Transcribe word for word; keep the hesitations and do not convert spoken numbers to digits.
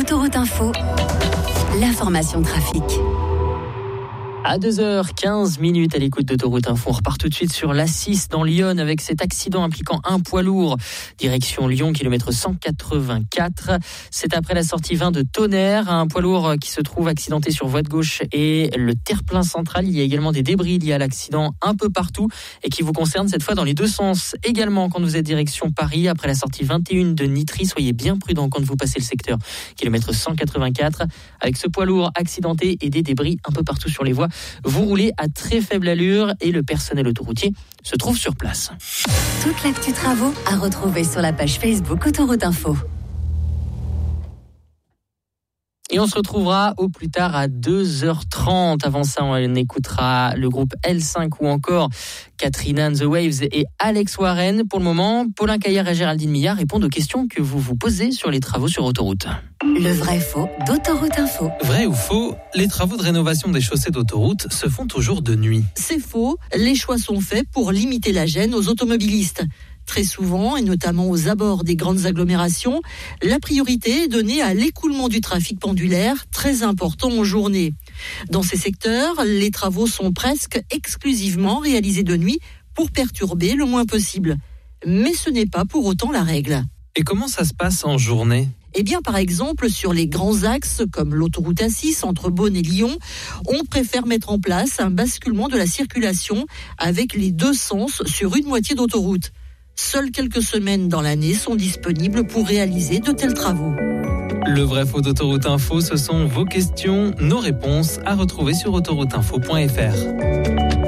Autoroute Info, l'information trafic. À deux heures quinze minutes à l'écoute d'Autoroute Info. On repart tout de suite sur l'A six dans l'Yonne avec cet accident impliquant un poids lourd. Direction Lyon, kilomètre cent quatre-vingt-quatre. C'est après la sortie vingt de Tonnerre. Un poids lourd qui se trouve accidenté sur voie de gauche et le terre-plein central. Il y a également des débris liés à l'accident un peu partout et qui vous concernent cette fois dans les deux sens. Également quand vous êtes direction Paris, après la sortie vingt et un de Nitry, soyez bien prudents quand vous passez le secteur. Kilomètre cent quatre-vingt-quatre. Avec ce poids lourd accidenté et des débris un peu partout sur les voies. Vous roulez à très faible allure et le personnel autoroutier se trouve sur place. Toute l'actu travaux à retrouver sur la page Facebook Autoroute Info. Et on se retrouvera au plus tard à deux heures trente. Avant ça, on écoutera le groupe L cinq ou encore Katrina and the Waves et Alex Warren. Pour le moment, Paulin Caillard et Géraldine Millard répondent aux questions que vous vous posez sur les travaux sur autoroute. Le vrai faux d'Autoroute Info. Vrai ou faux, les travaux de rénovation des chaussées d'autoroute se font toujours de nuit. C'est faux, les choix sont faits pour limiter la gêne aux automobilistes. Très souvent, et notamment aux abords des grandes agglomérations, la priorité est donnée à l'écoulement du trafic pendulaire, très important en journée. Dans ces secteurs, les travaux sont presque exclusivement réalisés de nuit pour perturber le moins possible. Mais ce n'est pas pour autant la règle. Et comment ça se passe en journée ? Eh bien, par exemple, sur les grands axes comme l'autoroute A six entre Beaune et Lyon, on préfère mettre en place un basculement de la circulation avec les deux sens sur une moitié d'autoroute. Seules quelques semaines dans l'année sont disponibles pour réaliser de tels travaux. Le vrai faux d'Autoroute Info, ce sont vos questions, nos réponses à retrouver sur autoroute info point f r.